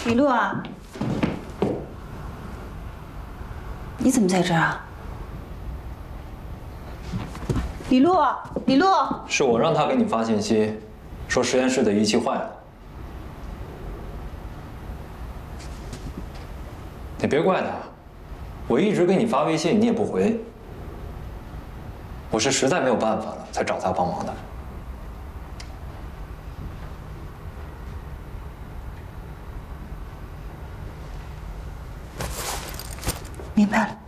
李璐啊，你怎么在这儿啊？李璐，李璐， 是我让他给你发信息，说实验室的仪器坏了。你别怪他，我一直给你发微信，你也不回。我是实在没有办法了，才找他帮忙的。 明白了。